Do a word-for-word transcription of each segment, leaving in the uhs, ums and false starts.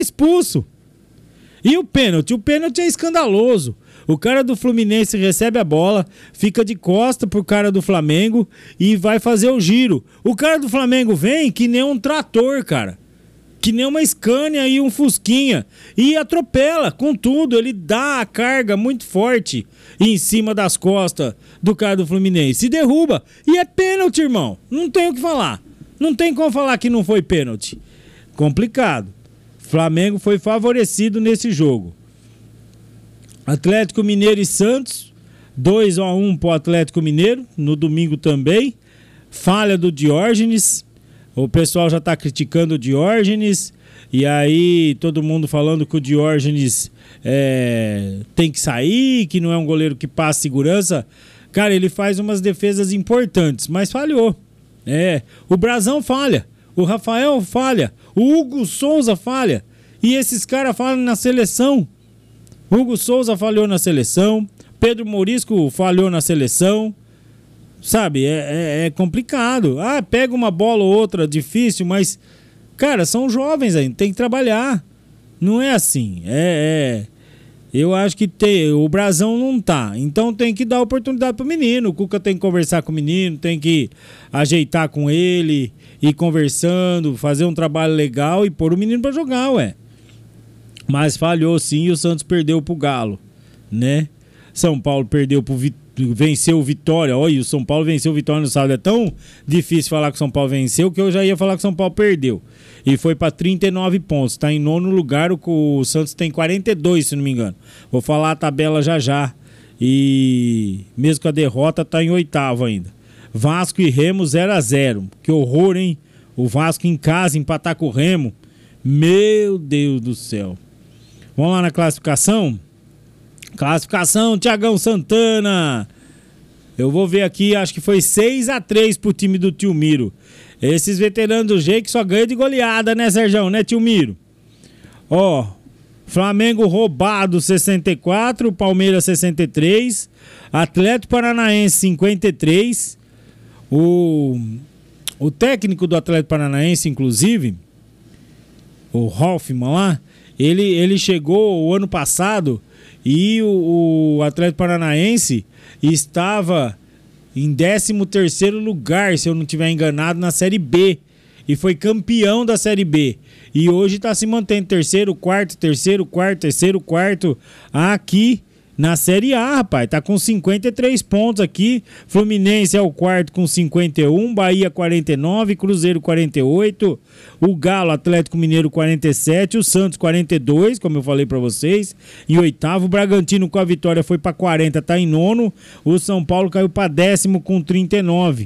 expulso. E o pênalti? O pênalti é escandaloso. O cara do Fluminense recebe a bola, fica de costa pro cara do Flamengo e vai fazer o giro. O cara do Flamengo vem que nem um trator, cara. Que nem uma Scania e um Fusquinha. E atropela com tudo. Ele dá a carga muito forte em cima das costas do cara do Fluminense. E derruba. E é pênalti, irmão. Não tem o que falar. Não tem como falar que não foi pênalti. Complicado. Flamengo foi favorecido nesse jogo. Atlético Mineiro e Santos, dois a um pro Atlético Mineiro, no domingo também. Falha do Diógenes, o pessoal já tá criticando o Diógenes, e aí todo mundo falando que o Diógenes é, tem que sair, que não é um goleiro que passa segurança. Cara, ele faz umas defesas importantes, mas falhou. É, o Brazão falha, o Rafael falha, o Hugo Souza falha, e esses caras falham na seleção. Hugo Souza falhou na seleção, Pedro Morisco falhou na seleção, sabe, é, é, é complicado. Ah, pega uma bola ou outra, difícil, mas, cara, são jovens ainda, tem que trabalhar. Não é assim, é, é eu acho que tem, o Brazão não tá, então tem que dar oportunidade pro menino. O Cuca tem que conversar com o menino, tem que ajeitar com ele, ir conversando, fazer um trabalho legal e pôr o menino pra jogar, ué. Mas falhou sim e o Santos perdeu pro Galo, né? São Paulo perdeu pro Vitória, venceu o Vitória. Olha, o São Paulo venceu o Vitória no sábado. É tão difícil falar que o São Paulo venceu que eu já ia falar que o São Paulo perdeu. E foi para trinta e nove pontos. Tá em nono lugar, o Santos tem quarenta e dois, se não me engano. Vou falar a tabela já já. E mesmo com a derrota, tá em oitavo ainda. Vasco e Remo zero a zero. Que horror, hein? O Vasco em casa empatar com o Remo. Meu Deus do céu. Vamos lá na classificação? Classificação, Thiagão Santana. Eu vou ver aqui, acho que foi seis a três pro time do Tio Miro. Esses veteranos do G que só ganham de goleada, né, Serjão? Né, Tio Miro? Ó, Flamengo roubado sessenta e quatro, Palmeiras sessenta e três, Atlético Paranaense cinquenta e três. O, o técnico do Atlético Paranaense, inclusive, o Hoffmann lá, Ele, ele chegou o ano passado e o, o Atlético Paranaense estava em décimo terceiro lugar, se eu não estiver enganado, na Série B. E foi campeão da Série B. E hoje está se mantendo terceiro, quarto, terceiro, quarto, terceiro, quarto aqui na Série A, rapaz. Tá com cinquenta e três pontos aqui. Fluminense é o quarto com cinquenta e um, Bahia quarenta e nove, Cruzeiro quarenta e oito, o Galo, Atlético Mineiro quarenta e sete, o Santos quarenta e dois, como eu falei pra vocês, em oitavo. O Bragantino com a vitória foi pra quarenta, tá em nono. O São Paulo caiu pra décimo com trinta e nove.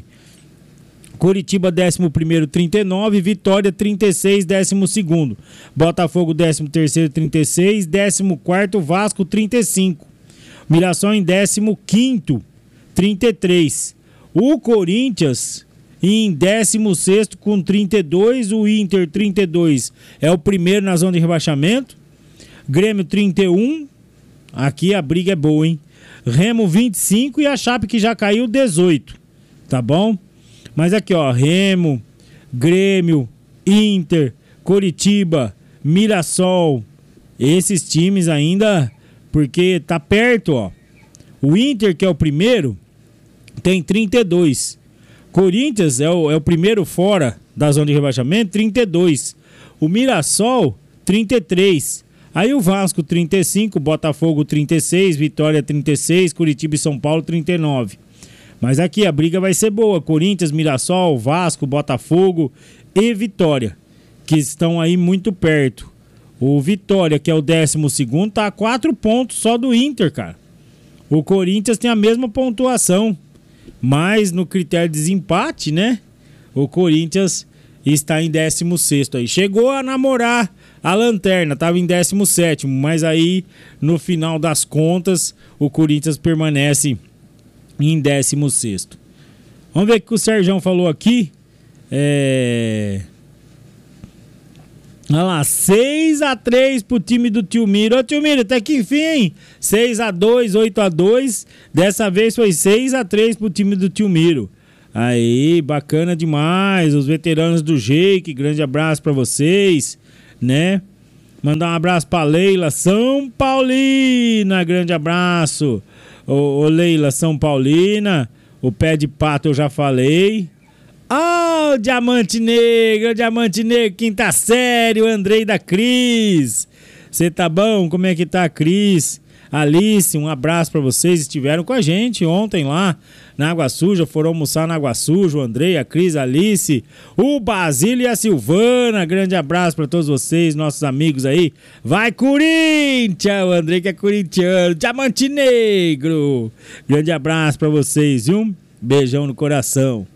Curitiba décimo primeiro, trinta e nove, Vitória trinta e seis, décimo segundo. Botafogo décimo terceiro, trinta e seis, décimo quarto, Vasco trinta e cinco. Mirassol em décimo quinto, trinta e três. O Corinthians em décimo sexto com trinta e dois. O Inter trinta e dois é o primeiro na zona de rebaixamento. Grêmio trinta e um. Aqui a briga é boa, hein? Remo vinte e cinco e a Chape que já caiu dezoito. Tá bom? Mas aqui, ó, Remo, Grêmio, Inter, Coritiba, Mirassol. Esses times ainda... Porque tá perto, ó. O Inter, que é o primeiro, tem trinta e dois. Corinthians é o, é o primeiro fora da zona de rebaixamento, trinta e dois. O Mirassol, trinta e três. Aí o Vasco, trinta e cinco. Botafogo, trinta e seis. Vitória, trinta e seis. Curitiba e São Paulo, trinta e nove. Mas aqui a briga vai ser boa. Corinthians, Mirassol, Vasco, Botafogo e Vitória, que estão aí muito perto. O Vitória, que é o décimo segundo, tá a quatro pontos só do Inter, cara. O Corinthians tem a mesma pontuação, mas no critério de desempate, né? O Corinthians está em décimo sexto aí. Chegou a namorar a lanterna, tava em décimo sétimo, mas aí no final das contas o Corinthians permanece em décimo sexto. Vamos ver o que o Serjão falou aqui. É... Olha lá, seis a três pro time do Tio Miro. Ô Tio Miro, até que enfim, hein? seis a dois, oito a dois. Dessa vez foi seis a três pro time do Tio Miro. Aí, bacana demais. Os veteranos do Jake, grande abraço pra vocês, né? Mandar um abraço pra Leila São Paulina. Grande abraço. Ô, ô Leila São Paulina. O pé de pato eu já falei. Ah, oh, o Diamante Negro, o Diamante Negro, quinta série, o Andrei da Cris. Você tá bom? Como é que tá a Cris? Alice, um abraço pra vocês. Estiveram com a gente ontem lá na Água Suja, foram almoçar na Água Suja. O Andrei, a Cris, a Alice, o Basílio e a Silvana. Grande abraço pra todos vocês, nossos amigos aí. Vai, Corinthians! O Andrei que é corintiano. Diamante Negro. Grande abraço pra vocês, viu? Beijão no coração.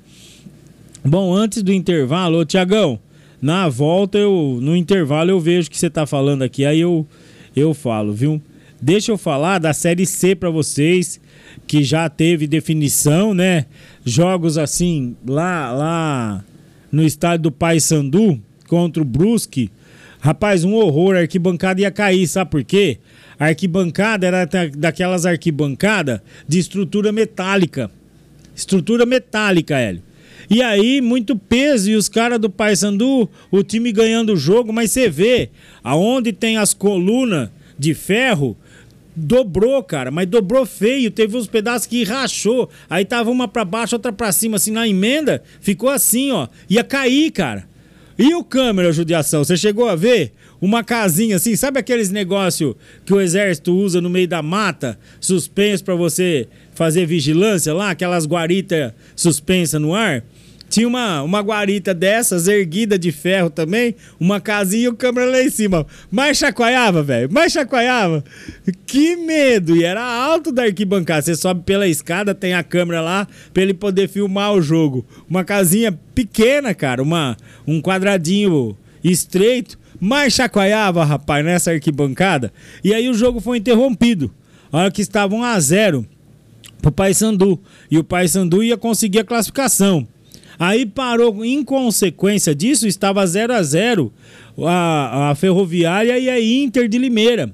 Bom, antes do intervalo, ô Tiagão, na volta, eu, no intervalo eu vejo o que você tá falando aqui, aí eu, eu falo, viu? Deixa eu falar da Série C pra vocês, que já teve definição, né? Jogos assim, lá, lá no estádio do Paysandu, contra o Brusque. Rapaz, um horror, a arquibancada ia cair, sabe por quê? A arquibancada era daquelas arquibancadas de estrutura metálica. Estrutura metálica, Hélio. E aí, muito peso, e os caras do Paysandu, o time ganhando o jogo, mas você vê, aonde tem as colunas de ferro, dobrou, cara, mas dobrou feio, teve uns pedaços que rachou, aí tava uma pra baixo, outra pra cima, assim, na emenda, ficou assim, ó, ia cair, cara. E o câmera, judiação, você chegou a ver uma casinha assim, sabe aqueles negócios que o exército usa no meio da mata, suspenso pra você fazer vigilância lá, aquelas guaritas suspensas no ar? Tinha uma, uma guarita dessas, erguida de ferro também, uma casinha e o câmera lá em cima. Mais chacoalhava, velho, mais chacoalhava. Que medo! E era alto da arquibancada. Você sobe pela escada, tem a câmera lá, pra ele poder filmar o jogo. Uma casinha pequena, cara, uma, um quadradinho estreito. Mais chacoalhava, rapaz, nessa arquibancada. E aí o jogo foi interrompido. A hora que estava um a zero pro Paysandu. E o Paysandu ia conseguir a classificação. Aí parou, em consequência disso, estava zero a zero a, a Ferroviária e a Inter de Limeira.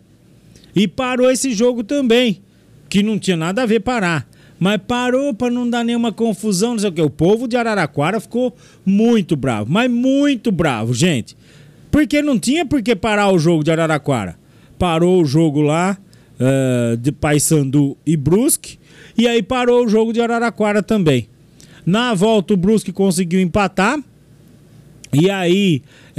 E parou esse jogo também, que não tinha nada a ver parar. Mas parou para não dar nenhuma confusão, não sei o que. O povo de Araraquara ficou muito bravo, mas muito bravo, gente. Porque não tinha por que parar o jogo de Araraquara. Parou o jogo lá, uh, de Paysandu e Brusque, e aí parou o jogo de Araraquara também. Na volta o Brusque conseguiu empatar. E aí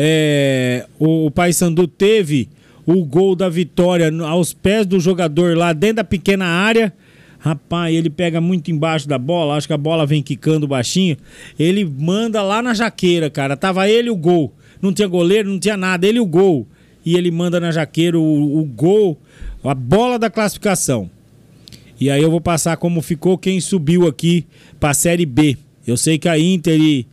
é, o, o Paysandu teve o gol da vitória aos pés do jogador lá dentro da pequena área. Rapaz, ele pega muito embaixo da bola. Acho que a bola vem quicando baixinho. Ele manda lá na jaqueira, cara. Tava ele o gol. Não tinha goleiro, não tinha nada. Ele o gol. E ele manda na jaqueira o, o gol, a bola da classificação. E aí eu vou passar como ficou quem subiu aqui para a Série B. Eu sei que a Inter e,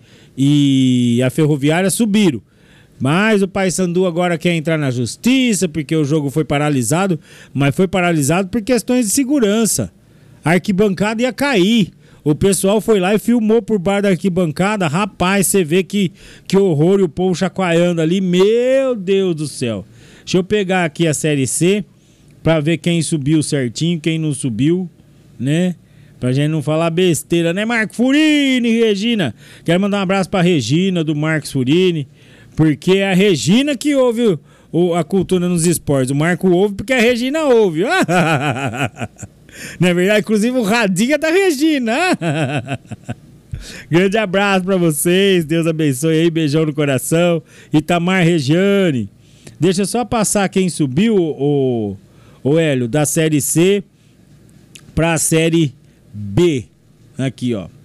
e a Ferroviária subiram. Mas o Paysandu agora quer entrar na justiça porque o jogo foi paralisado. Mas foi paralisado por questões de segurança. A arquibancada ia cair. O pessoal foi lá e filmou por baixo da arquibancada. Rapaz, você vê que, que horror, e o povo chacoalhando ali. Meu Deus do céu. Deixa eu pegar aqui a Série C pra ver quem subiu certinho, quem não subiu, né? Pra gente não falar besteira, né, Marco Furini, Regina? Quero mandar um abraço pra Regina, do Marcos Furini, porque é a Regina que ouve o, o, a cultura nos esportes. O Marco ouve porque a Regina ouve. Não é verdade? Inclusive o radinho é da Regina. Grande abraço pra vocês, Deus abençoe aí, beijão no coração. Itamar Regiane. Deixa eu só passar quem subiu, o... Ô Hélio, da Série C pra Série B. Aqui, ó.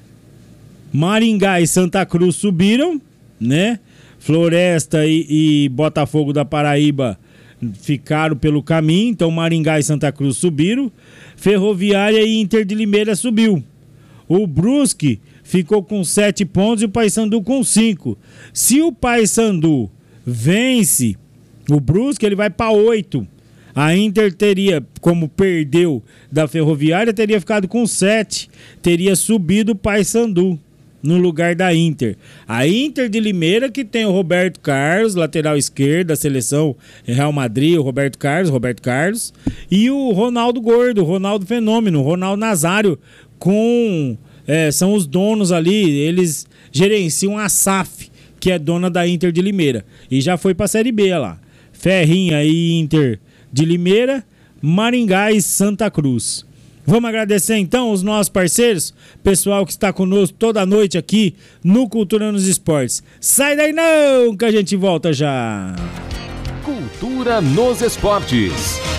Maringá e Santa Cruz subiram, né? Floresta e, e Botafogo da Paraíba ficaram pelo caminho. Então Maringá e Santa Cruz subiram. Ferroviária e Inter de Limeira subiu. O Brusque ficou com sete pontos e o Paysandu com cinco. Se o Paysandu vence o Brusque, ele vai para oito. A Inter teria, como perdeu da Ferroviária, teria ficado com sete. Teria subido o Paysandu no lugar da Inter. A Inter de Limeira, que tem o Roberto Carlos, lateral esquerdo da seleção Real Madrid, o Roberto Carlos, Roberto Carlos, e o Ronaldo Gordo, o Ronaldo Fenômeno, o Ronaldo Nazário, com, é, são os donos ali, eles gerenciam a S A F, que é dona da Inter de Limeira. E já foi para a Série B lá. Ferrinha e Inter de Limeira, Maringá e Santa Cruz. Vamos agradecer então os nossos parceiros, pessoal que está conosco toda noite aqui no Cultura nos Esportes. Sai daí não, que a gente volta já. Cultura nos Esportes.